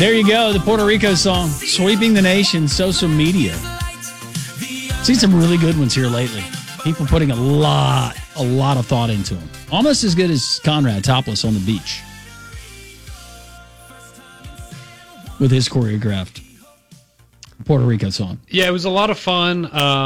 There you go, the Puerto Rico song, sweeping the nation, social media. Seen some really good ones here lately. People putting a lot of thought into them. Almost as good as Conrad topless on the beach with his choreographed Puerto Rico song. Yeah, it was a lot of fun.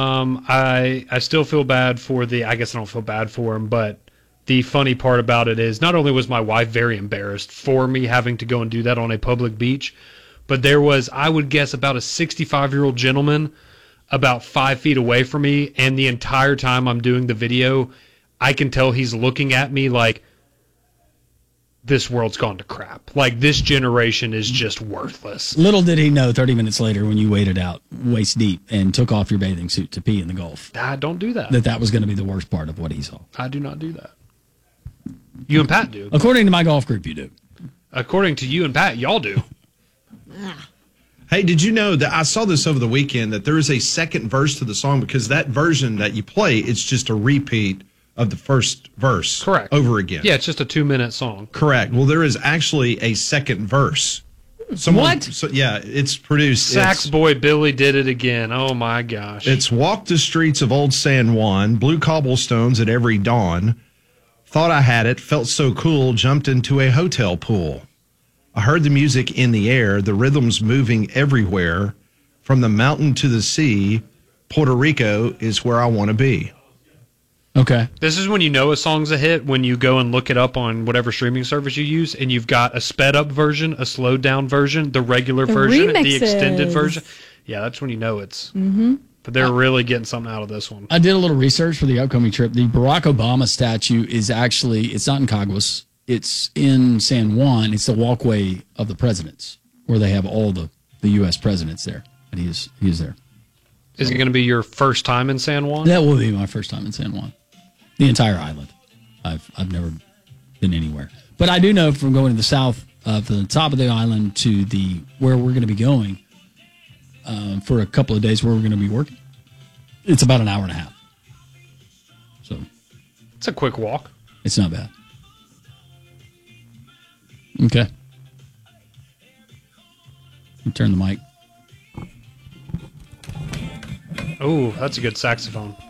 I still feel bad for I guess I don't feel bad for him, but the funny part about it is not only was my wife very embarrassed for me having to go and do that on a public beach, but there was, I would guess, about a 65-year-old gentleman about 5 feet away from me, and the entire time I'm doing the video, I can tell he's looking at me like, this world's gone to crap. Like, this generation is just worthless. Little did he know 30 minutes later when you waded out waist deep and took off your bathing suit to pee in the Gulf. I don't do that. That was going to be the worst part of what he saw. I do not do that. You and Pat do. According to my golf group, you do. According to you and Pat, y'all do. Hey, did you know that I saw this over the weekend, that there is a second verse to the song, because that version that you play, it's just a repeat of the first verse. Correct. Over again. Yeah, it's just a 2-minute song. Correct. Well, there is actually a second verse. What? So, yeah, it's produced. Sax boy Billy did it again. Oh, my gosh. It's walked the streets of old San Juan, blue cobblestones at every dawn. Thought I had it, felt so cool, jumped into a hotel pool. I heard the music in the air, the rhythms moving everywhere. From the mountain to the sea, Puerto Rico is where I want to be. Okay. This is when you know a song's a hit, when you go and look it up on whatever streaming service you use, and you've got a sped-up version, a slowed-down version, the regular version, remixes. the extended version. Yeah, that's when you know it's... Mm-hmm. But they're really getting something out of this one. I did a little research for the upcoming trip. The Barack Obama statue is actually, it's not in Caguas. It's in San Juan. It's the walkway of the presidents, where they have all the U.S. presidents there. And he is there. Is it going to be your first time in San Juan? That will be my first time in San Juan. The entire island. I've never been anywhere. But I do know from going to the south, from the top of the island to where we're going to be going for a couple of days where we're going to be working, it's about an hour and a half. So it's a quick walk. It's not bad. Okay. Turn the mic. Oh, that's a good saxophone.